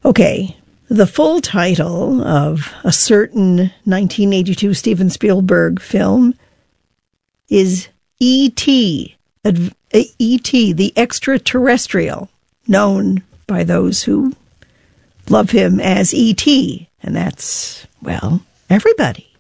Okay, the full title of a certain 1982 Steven Spielberg film is E.T., E.T., the Extraterrestrial, known by those who love him as E.T., and that's, well, everybody.